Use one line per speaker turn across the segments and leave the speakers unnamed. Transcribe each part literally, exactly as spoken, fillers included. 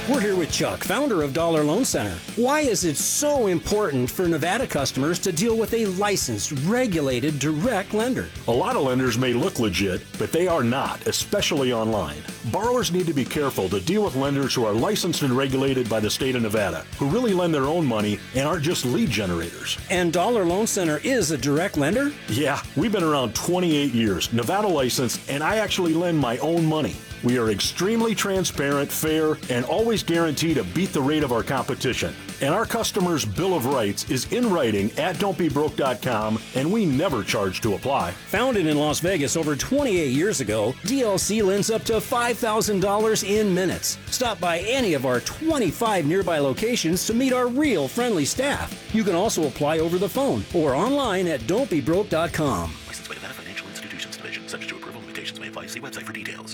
We're here with Chuck, founder of Dollar Loan Center. Why is it so important for Nevada customers to deal with a licensed, regulated, direct lender?
A lot of lenders may look legit, but they are not, especially online. Borrowers need to be careful to deal with lenders who are licensed and regulated by the state of Nevada, who really lend their own money and aren't just lead generators.
And Dollar Loan Center is a direct lender?
Yeah, we've been around twenty-eight years, Nevada licensed, and I actually lend my own money. We are extremely transparent, fair, and always guarantee to beat the rate of our competition. And our customers' Bill of Rights is in writing at don't be broke dot com, and we never charge to apply.
Founded in Las Vegas over twenty-eight years ago, D L C lends up to five thousand dollars in minutes. Stop by any of our twenty-five nearby locations to meet our real friendly staff. You can also apply over the phone or online at don't be broke dot com.
Licensed by Nevada Financial Institutions Division. Subject to approval. Limitations may apply. See website for details.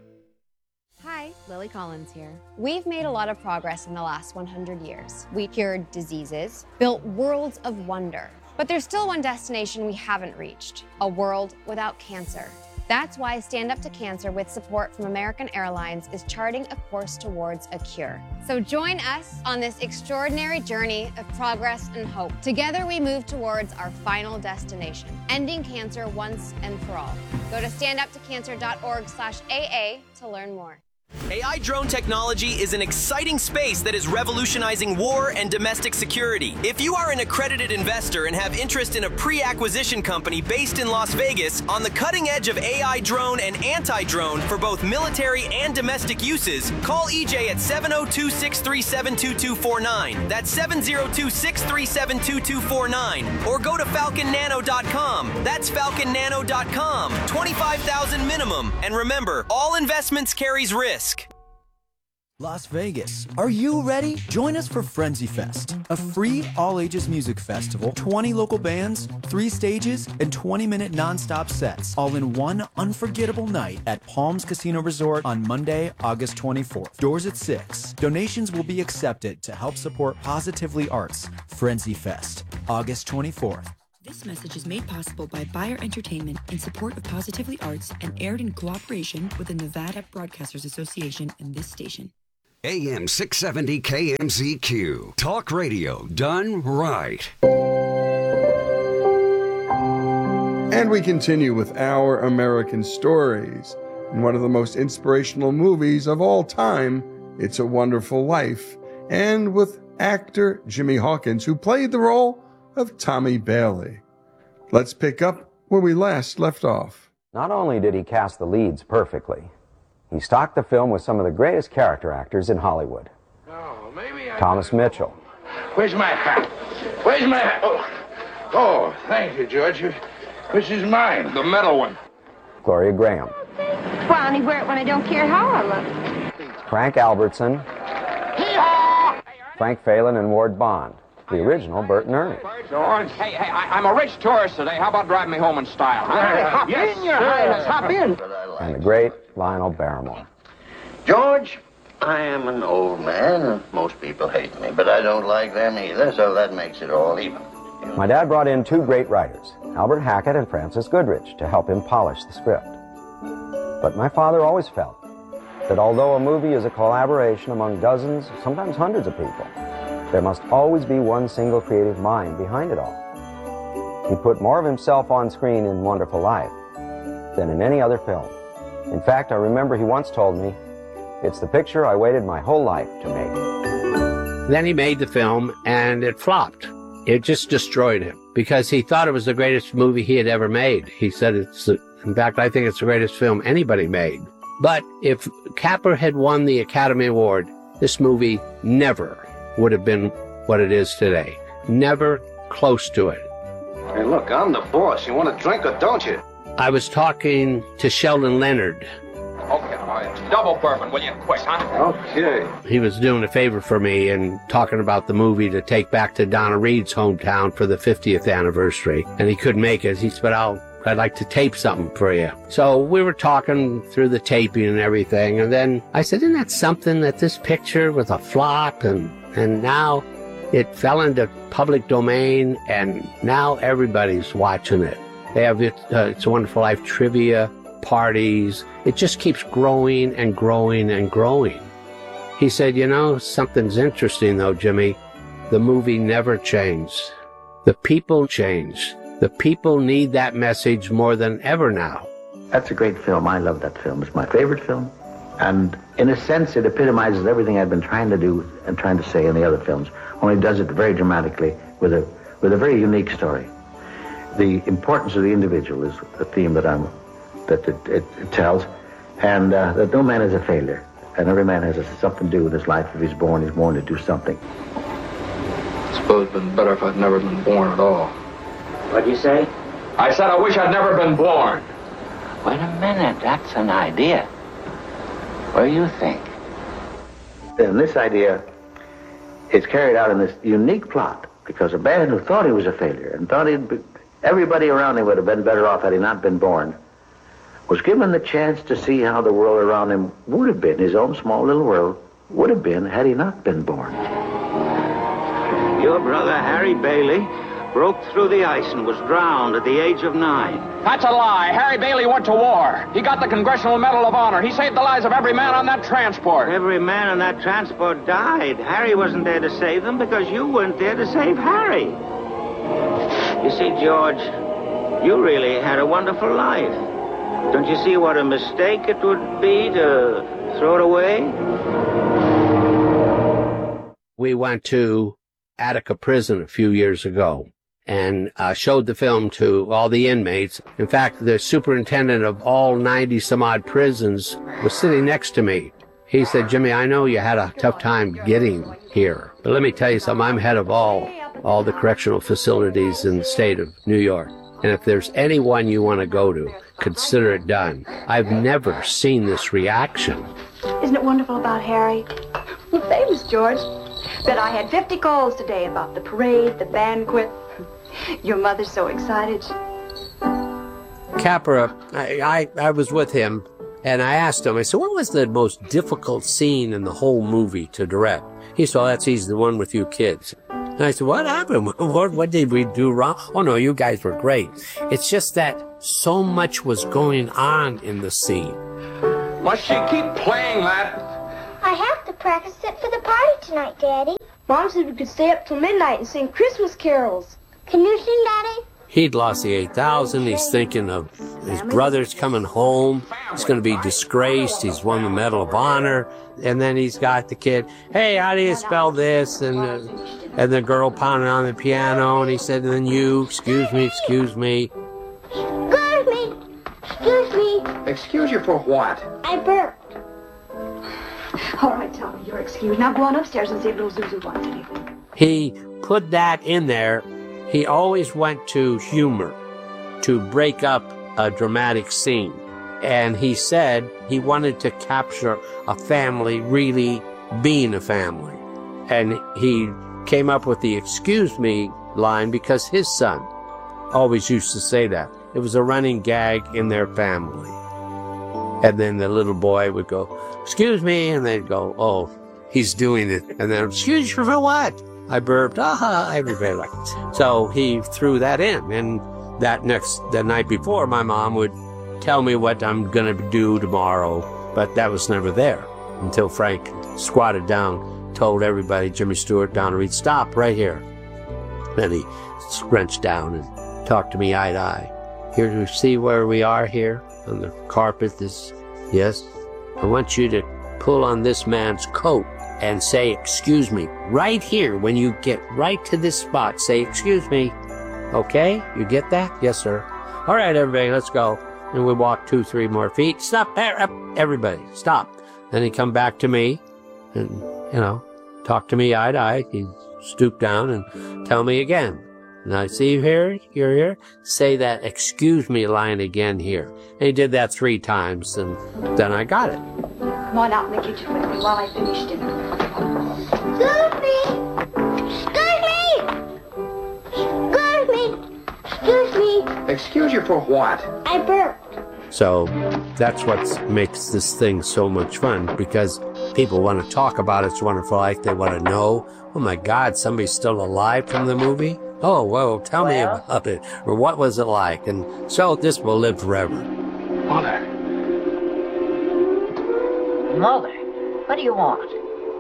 Hi, Lily Collins here. We've made a lot of progress in the last one hundred years. We cured diseases, built worlds of wonder. But there's still one destination we haven't reached, a world without cancer. That's why Stand Up to Cancer, with support from American Airlines, is charting a course towards a cure. So join us on this extraordinary journey of progress and hope. Together we move towards our final destination, ending cancer once and for all. Go to stand up to cancer dot org slash A A to learn more.
A I drone technology is an exciting space that is revolutionizing war and domestic security. If you are an accredited investor and have interest in a pre-acquisition company based in Las Vegas on the cutting edge of A I drone and anti-drone for both military and domestic uses, call E J at seven oh two, six three seven, two two four nine. That's seven oh two, six three seven, two two four nine. Or go to falcon nano dot com. That's falcon nano dot com. twenty-five thousand dollars minimum. And remember, all investments carries risk.
Las Vegas, are you ready? Join us for Frenzy Fest, a free all-ages music festival, twenty local bands, three stages, and twenty-minute non-stop sets, all in one unforgettable night at Palms Casino Resort on Monday, August twenty-fourth. Doors at six. Donations will be accepted to help support Positively Arts. Frenzy Fest, August twenty-fourth.
This message is made possible by Bayer Entertainment in support of Positively Arts and aired in cooperation with the Nevada Broadcasters Association and this station.
A M six seventy K M Z Q. Talk radio done right.
And we continue with Our American Stories. In one of the most inspirational movies of all time, It's a Wonderful Life, and with actor Jimmy Hawkins, who played the role of Tommy Bailey. Let's pick up where we last left off.
Not only did he cast the leads perfectly, he stocked the film with some of the greatest character actors in Hollywood.
Oh, maybe I
Thomas Mitchell.
Where's my hat? Where's my hat? Oh, oh, thank you, George. This is mine, the metal one.
Gloria Graham.
Well, I only wear it when I don't care how I look.
Frank Albertson.
Hee-haw!
Frank Phelan and Ward Bond. The original Bert and Ernie.
George. Hey, hey, I, I'm a rich tourist today. How about driving me home in style?
Hey, hop
yes,
in, Your
sir.
Highness, hop in.
And the great Lionel Barrymore.
George, I am an old man, and most people hate me, but I don't like them either, so that makes it all even.
My dad brought in two great writers, Albert Hackett and Francis Goodrich, to help him polish the script. But my father always felt that although a movie is a collaboration among dozens, sometimes hundreds of people, there must always be one single creative mind behind it all. He put more of himself on screen in Wonderful Life than in any other film. In fact, I remember he once told me, "It's the picture I waited my whole life to make."
Then he made the film, and it flopped. It just destroyed him because he thought it was the greatest movie he had ever made. He said it's, in fact, I think it's the greatest film anybody made. But if Capra had won the Academy Award, this movie never would have been what it is today. Never close to it.
Hey, look, I'm the boss. You want a drink or don't you?
I was talking to Sheldon Leonard.
Okay, all right. Double bourbon, will you? Quick, huh? Okay.
He was doing a favor for me and talking about the movie to take back to Donna Reed's hometown for the fiftieth anniversary. And he couldn't make it. He said, I'll, I'd like to tape something for you. So we were talking through the taping and everything. And then I said, isn't that something that this picture was a flop? And, and now it fell into public domain and now everybody's watching it. They have it, uh, It's a Wonderful Life trivia, parties. It just keeps growing and growing and growing. He said, you know, something's interesting though, Jimmy. The movie never changed. The people changed. The people need that message more than ever now.
That's a great film. I love that film. It's my favorite film. And in a sense, it epitomizes everything I've been trying to do and trying to say in the other films. Only does it very dramatically with a with a very unique story. The importance of the individual is the theme that I'm that it, it, it tells, and uh, that no man is a failure, and every man has something to do with his life. If he's born, he's born to do something.
I suppose it'd been better if I'd never been born at all.
What'd you say?
I said I wish I'd never been born.
Wait a minute, that's an idea. What do you think? And this idea is carried out in this unique plot, because a man who thought he was a failure and thought he'd be, everybody around him would have been better off had he not been born, was given the chance to see how the world around him would have been, his own small little world would have been, had he not been born.
Your brother, Harry Bailey, broke through the ice and was drowned at the age of nine.
That's a lie. Harry Bailey went to war. He got the Congressional Medal of Honor. He saved the lives of every man on that transport.
Every man on that transport died. Harry wasn't there to save them because you weren't there to save Harry. You see, George, you really had a wonderful life. Don't you see what a mistake it would be to throw it away?
We went to Attica Prison a few years ago and uh, showed the film to all the inmates. In fact, the superintendent of all ninety some odd prisons was sitting next to me. He said, Jimmy, I know you had a tough time getting here, but let me tell you something. I'm head of all, all the correctional facilities in the state of New York. And if there's anyone you want to go to, consider it done. I've never seen this reaction.
Isn't it wonderful about Harry? Well, famous, George. Bet I had fifty calls today about the parade, the banquet. Your mother's so excited.
Capra, I, I, I was with him, and I asked him, I said, what was the most difficult scene in the whole movie to direct? He said, oh, that's easy, the one with you kids. And I said, what happened? What, what did we do wrong? Oh, no, you guys were great. It's just that so much was going on in the scene.
Must she keep playing that?
I have to practice it for the party tonight, Daddy.
Mom said we could stay up till midnight and sing Christmas carols.
Can you sing, Daddy?
He'd lost the eight thousand. He's thinking of his brother's coming home. He's going to be disgraced. He's won the Medal of Honor. And then he's got the kid, hey, how do you spell this? And, uh, and the girl pounding on the piano. And he said, and then you, excuse me, excuse me.
Excuse me. Excuse me.
Excuse you for what?
I burped.
All right, Tommy, you're excused. Now go on upstairs and see if little Zuzu wants anything.
He put that in there. He always went to humor to break up a dramatic scene. And he said he wanted to capture a family really being a family. And he came up with the excuse me line because his son always used to say that. It was a running gag in their family. And then the little boy would go, excuse me, and they'd go, oh, he's doing it. And then, excuse you for what? I burped, aha, everybody liked it. So he threw that in. And that next, the night before, my mom would tell me what I'm going to do tomorrow. But that was never there until Frank squatted down, told everybody, Jimmy Stewart, Donna Reed, stop right here. Then he scrunched down and talked to me eye to eye. Here, do you see where we are here on the carpet? This, yes. I want you to pull on this man's coat and say, excuse me, right here. When you get right to this spot, say, excuse me. Okay? You get that? Yes, sir. All right, everybody, let's go. And we walk two, three more feet. Stop there. Everybody, stop. Then he'd come back to me and, you know, talk to me eye to eye. He'd stoop down and tell me again. And I see you here, you're here. Say that excuse me line again here. And he did that three times, and then I got it.
Come on out in the kitchen with me while I finish dinner.
Excuse me! Excuse me! Excuse me!
Excuse you for what?
I burped.
So that's what makes this thing so much fun, because people want to talk about It's Wonderful Life. They want to know, oh my God, somebody's still alive from the movie? Oh, well, tell well, me about it. Or what was it like? And so this will live forever.
Mother.
Mother, what do you want?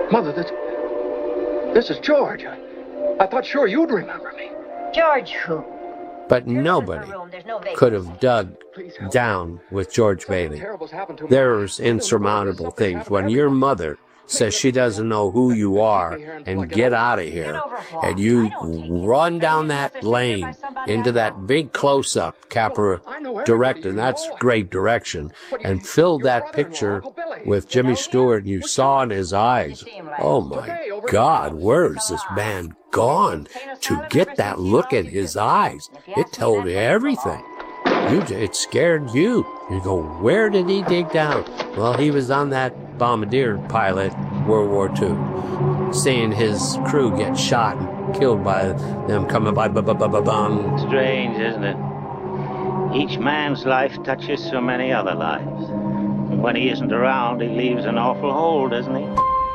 Mother, this, this is George. I, I thought sure you'd remember me.
George who?
But nobody could have dug down with George Bailey. There's insurmountable things. When your mother says she doesn't know who you are and get out of here, and you run down that lane into that big close-up Capra directed, and that's great direction, and fill that picture with Jimmy Stewart, and you saw in his eyes, oh my God, where is this man gone? To get that look in his eyes, it told you everything. You, it scared you. You go, where did he dig down? Well, he was on that bombardier pilot, World War Two, seeing his crew get shot and killed by them coming by. Ba-ba-ba-ba-bum.
Strange, isn't it? Each man's life touches so many other lives. And when he isn't around, he leaves an awful hole, doesn't he?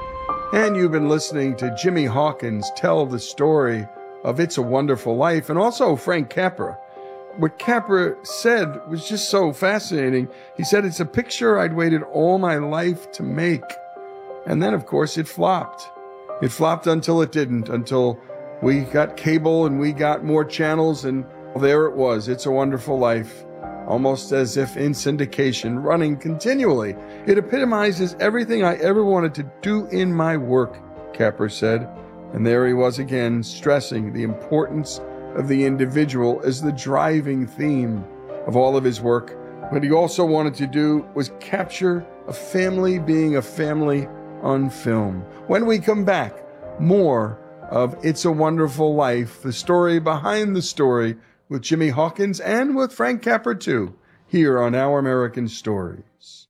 And you've been listening to Jimmy Hawkins tell the story of It's a Wonderful Life, and also Frank Capra. What Capra said was just so fascinating. He said, it's a picture I'd waited all my life to make. And then, of course, it flopped. It flopped until it didn't, until we got cable and we got more channels, and there it was, It's a Wonderful Life. Almost as if in syndication, running continually. It epitomizes everything I ever wanted to do in my work, Capra said. And there he was again, stressing the importance of the individual as the driving theme of all of his work. What he also wanted to do was capture a family being a family on film. When we come back, more of It's a Wonderful Life, the story behind the story, with Jimmy Hawkins and with Frank Capra too, here on Our American Stories.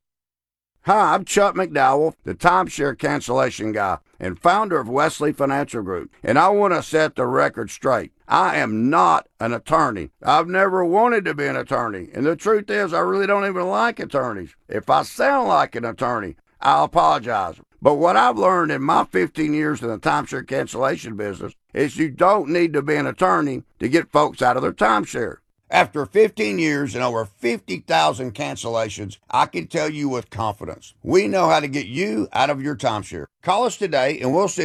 Hi, I'm Chuck McDowell, the timeshare cancellation guy and founder of Wesley Financial Group, and I want to set the record straight. I am not an attorney. I've never wanted to be an attorney, and the truth is I really don't even like attorneys. If I sound like an attorney, I apologize. But what I've learned in my fifteen years in the timeshare cancellation business is you don't need to be an attorney to get folks out of their timeshare. After fifteen years and over fifty thousand cancellations, I can tell you with confidence, we know how to get you out of your timeshare. Call us today and we'll see